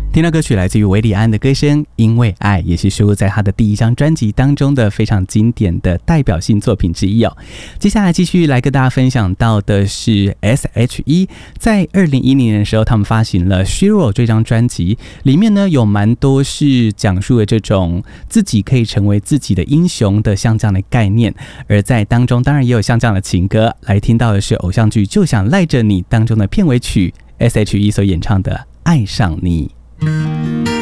听到歌曲来自于韦礼安的歌声《因为爱》，也是收录在他的第一张专辑当中的非常经典的代表性作品之一哦。接下来继续来跟大家分享到的是 S.H.E， 在2010年的时候，他们发行了《虚弱》这张专辑，里面呢有蛮多是讲述了这种自己可以成为自己的英雄的像这样的概念，而在当中当然也有像这样的情歌，来听到的是偶像剧《就想赖着你》当中的片尾曲 S.H.E 所演唱的《爱上你》。